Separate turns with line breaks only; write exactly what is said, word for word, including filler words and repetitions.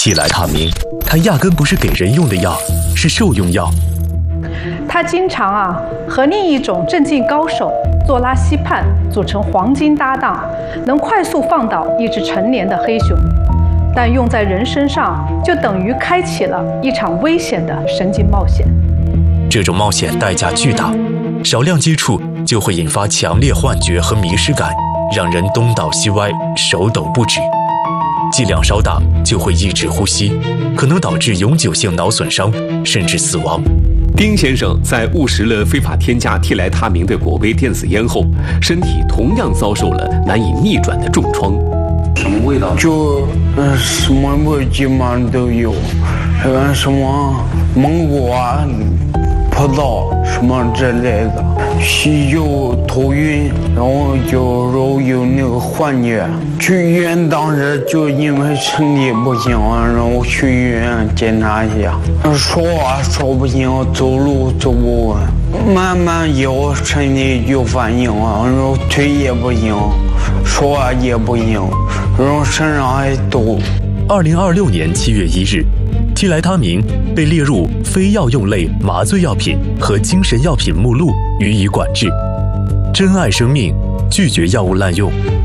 替来他明，它压根不是给人用的药，是兽用药。
他经常啊和另一种镇静高手做拉稀判组成黄金搭档，能快速放倒一只成年的黑熊，但用在人身上就等于开启了一场危险的神经冒险。
这种冒险代价巨大，少量接触就会引发强烈幻觉和迷失感，让人东倒西歪，手抖不止。剂量稍大就会抑制呼吸，可能导致永久性脑损伤，甚至死亡。
丁先生在误食了非法添加替来他明的果味电子烟后，身体同样遭受了难以逆转的重创。
什么味道？
就嗯，什么味基本上都有，呃，什么芒果啊、葡萄什么之类的，喜酒头晕，然后就容易有那个幻觉。去医院当时就因为身体不行，然后去医院检查一下，说话说不行，走路走不稳，慢慢以后身体就反应了，然后腿也不行，说话也不行，然后身上还抖。
二零二六年七月一日，替来他明被列入非药用类麻醉药品和精神药品目录，予以管制。珍爱生命，拒绝药物滥用，